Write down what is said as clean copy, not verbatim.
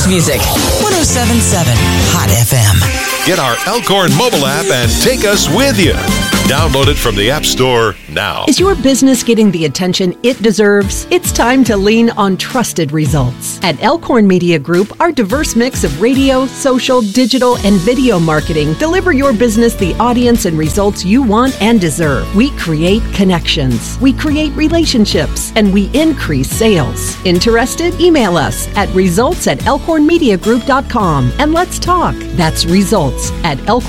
music. 107.7 Hot FM. Get our Elkhorn mobile app and take us with you. Download it from the App Store now. Is your business getting the attention it deserves? It's time to lean on trusted results. At Elkhorn Media Group, our diverse mix of radio, social, digital, and video marketing deliver your business the audience and results you want and deserve. We create connections, we create relationships, and we increase sales. Interested? Email us at results@elkhornmediagroup.com and let's talk. That's results@elkhornmediagroup.com.